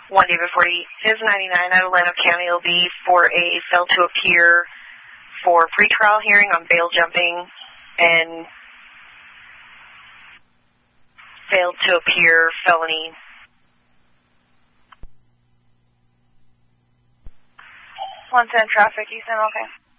1 David 40 is 99 out of Llano County. It'll be for a fail to appear for pretrial hearing on bail jumping and failed to appear felony. Traffic, you sound okay.